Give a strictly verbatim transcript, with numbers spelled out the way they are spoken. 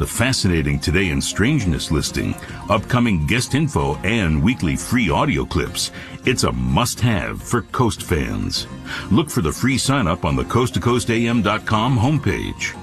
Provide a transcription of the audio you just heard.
the fascinating Today in Strangeness listing, upcoming guest info, and weekly free audio clips. It's a must-have for Coast fans. Look for the free sign-up on the coast to coast a m dot com homepage.